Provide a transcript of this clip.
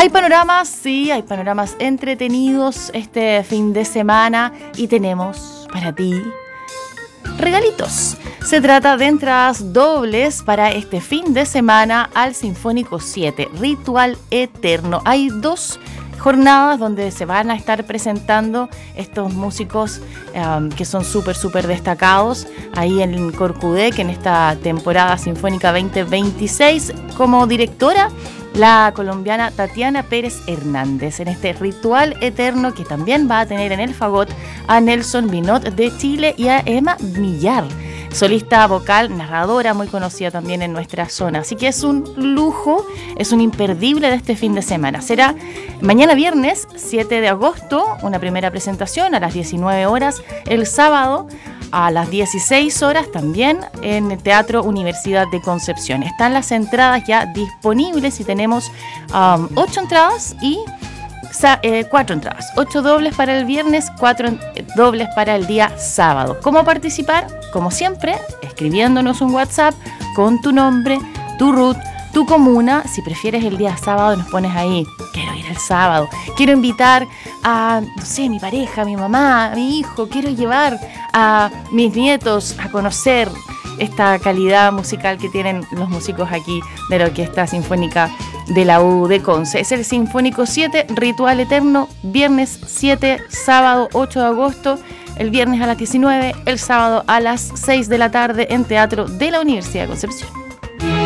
Hay panoramas, sí, hay panoramas entretenidos este fin de semana y tenemos para ti regalitos. Se trata de entradas dobles para este fin de semana al Sinfónico 7, Ritual Eterno. Hay 2 jornadas donde se van a estar presentando estos músicos que son súper destacados ahí en Corcudec en esta temporada sinfónica 2026. Como directora, la colombiana Tatiana Pérez Hernández, en este Ritual Eterno, que también va a tener en el fagot a Nelson Binot de Chile y a Emma Millar, solista vocal, narradora, muy conocida también en nuestra zona. Así que es un lujo, es un imperdible de este fin de semana. Será mañana viernes 7 de agosto, una primera presentación a las 19 horas, el sábado a las 16 horas también en el Teatro Universidad de Concepción. Están las entradas ya disponibles y tenemos 8 entradas y 4 entradas, 8 dobles para el viernes, 4 dobles para el día sábado. ¿Cómo participar? Como siempre, escribiéndonos un WhatsApp con tu nombre, tu RUT, tu comuna. Si prefieres el día sábado, nos pones ahí: quiero ir el sábado, quiero invitar a, no sé, mi pareja, mi mamá, mi hijo, quiero llevar a mis nietos a conocer esta calidad musical que tienen los músicos aquí de la Orquesta Sinfónica de la U de Conce. Es el Sinfónico 7, Ritual Eterno, viernes 7, sábado 8 de agosto, el viernes a las 19, el sábado a las 6 de la tarde en Teatro de la Universidad de Concepción.